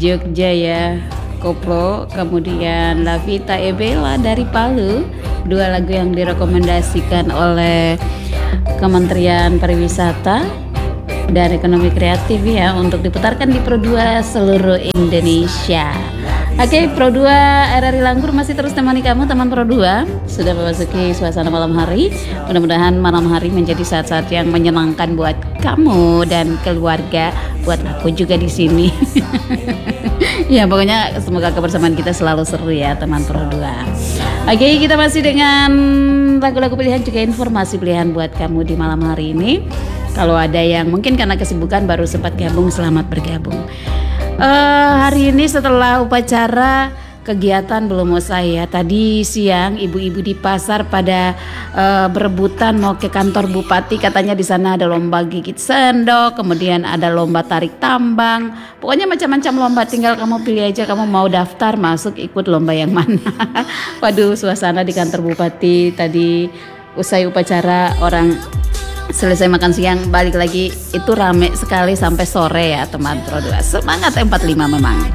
Jogja ya, Koplo, kemudian Lavita Ebela dari Palu, dua lagu yang direkomendasikan oleh Kementerian Pariwisata dan Ekonomi Kreatif ya untuk diputarkan di Pro 2 seluruh Indonesia. Oke, Pro 2 RRI Langgur masih terus temani kamu teman Pro 2. Sudah memasuki suasana malam hari. Mudah-mudahan malam hari menjadi saat-saat yang menyenangkan buat kamu dan keluarga, buat aku juga di sini. Ya, pokoknya semoga kebersamaan kita selalu seru ya teman Pro 2. Oke, kita masih dengan lagu-lagu pilihan juga informasi pilihan buat kamu di malam hari ini. Kalau ada yang mungkin karena kesibukan baru sempat gabung, selamat bergabung. Hari ini setelah upacara kegiatan belum usai ya. Tadi siang ibu-ibu di pasar pada berebutan mau ke kantor bupati. Katanya di sana ada lomba gigit sendok, kemudian ada lomba tarik tambang. Pokoknya macam-macam lomba. Tinggal kamu pilih aja kamu mau daftar masuk ikut lomba yang mana. Waduh, suasana di kantor bupati tadi usai upacara orang selesai makan siang balik lagi itu rame sekali sampai sore ya teman Pro 2. Semangat 45 memang.